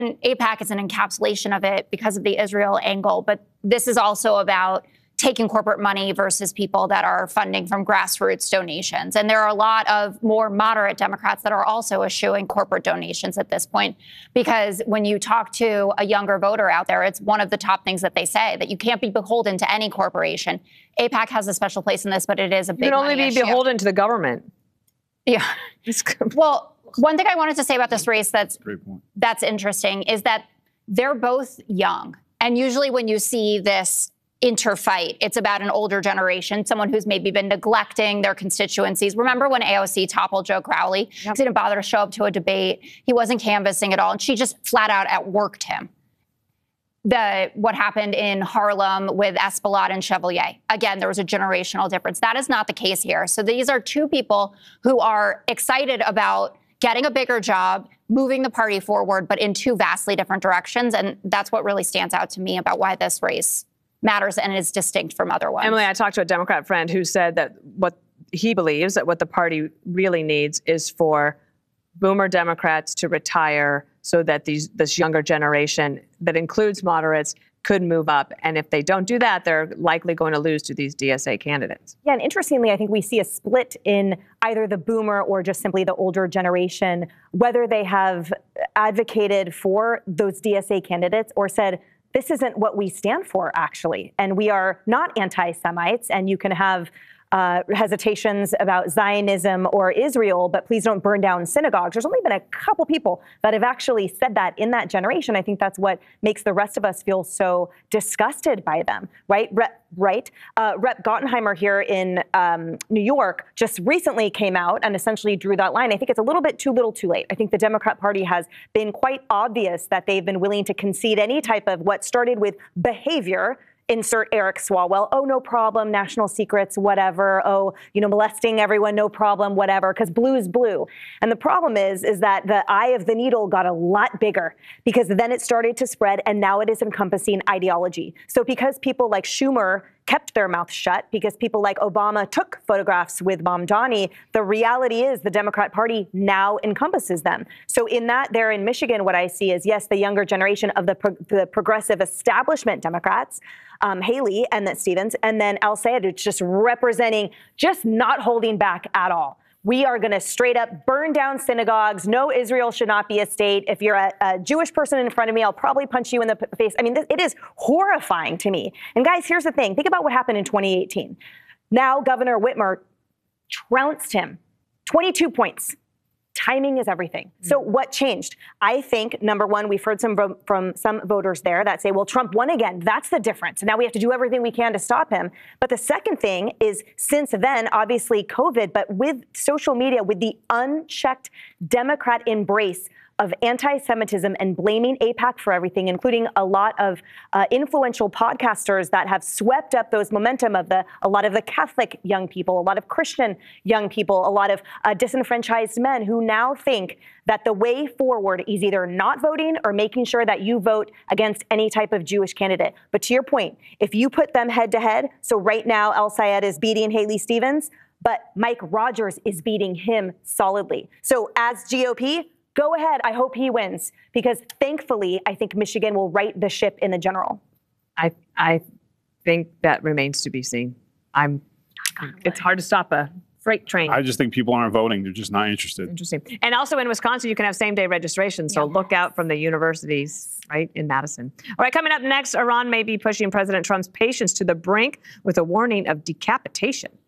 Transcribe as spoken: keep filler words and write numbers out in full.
AIPAC is an encapsulation of it because of the Israel angle, but this is also about taking corporate money versus people that are funding from grassroots donations. And there are a lot of more moderate Democrats that are also eschewing corporate donations at this point, because when you talk to a younger voter out there, it's one of the top things that they say, that you can't be beholden to any corporation. AIPAC has a special place in this, but it is a big You can only be issue. beholden to the government. Yeah. Well, one thing I wanted to say about this race that's Great point. that's interesting is that they're both young. And usually when you see this interfight, it's about an older generation, someone who's maybe been neglecting their constituencies. Remember when A O C toppled Joe Crowley? Yep. He didn't bother to show up to a debate. He wasn't canvassing at all. And she just flat out outworked him. The what happened in Harlem with Espelade and Chevalier. Again, there was a generational difference. That is not the case here. So these are two people who are excited about getting a bigger job, moving the party forward, but in two vastly different directions. And that's what really stands out to me about why this race matters and is distinct from other ones. Emily, I talked to a Democrat friend who said that what he believes that what the party really needs is for boomer Democrats to retire so that these this younger generation that includes moderates could move up. And if they don't do that, they're likely going to lose to these D S A candidates. Yeah, and interestingly, I think we see a split in either the boomer or just simply the older generation, whether they have advocated for those D S A candidates or said, this isn't what we stand for, actually. And we are not anti-Semites, and you can have uh, hesitations about Zionism or Israel, but please don't burn down synagogues. There's only been a couple people that have actually said that in that generation. I think that's what makes the rest of us feel so disgusted by them, right? Rep, right? Uh, Rep Gottenheimer here in um, New York just recently came out and essentially drew that line. I think it's a little bit too little too late. I think the Democrat Party has been quite obvious that they've been willing to concede any type of what started with behavior. Insert Eric Swalwell. Oh, no problem. National secrets, whatever. Oh, you know, molesting everyone, no problem, whatever. Because blue is blue. And the problem is, is that the eye of the needle got a lot bigger because then it started to spread and now it is encompassing ideology. So because people like Schumer kept their mouth shut, because people like Obama took photographs with Mamdani, the reality is the Democrat Party now encompasses them. So in that, there in Michigan, what I see is, yes, the younger generation of the, pro- the progressive establishment Democrats, um, Haley and then Stevens, and then Al Sayed, it's just representing, just not holding back at all. We are going to straight up burn down synagogues. No, Israel should not be a state. If you're a, a Jewish person in front of me, I'll probably punch you in the p- face. I mean, this, it is horrifying to me. And guys, here's the thing. Think about what happened in twenty eighteen. Now, Governor Whitmer trounced him twenty-two points. Timing is everything. Mm-hmm. So what changed? I think, number one, we've heard some vo- from some voters there that say, well, Trump won again. That's the difference. Now we have to do everything we can to stop him. But the second thing is, since then, obviously COVID, but with social media, with the unchecked Democrat embrace of anti-Semitism and blaming AIPAC for everything, including a lot of uh, influential podcasters that have swept up those momentum of the a lot of the Catholic young people, a lot of Christian young people, a lot of uh, disenfranchised men who now think that the way forward is either not voting or making sure that you vote against any type of Jewish candidate. But to your point, if you put them head to head, so right now Al Sayed is beating Haley Stevens, but Mike Rogers is beating him solidly. So as G O P, go ahead. I hope he wins, because thankfully, I think Michigan will right the ship in the general. I I think that remains to be seen. I'm. It's hard to stop a freight train. I just think people aren't voting. They're just not interested. Interesting. And also in Wisconsin, you can have same-day registration. So yes. Look out from the universities, right, in Madison. All right, coming up next, Iran may be pushing President Trump's patience to the brink with a warning of decapitation.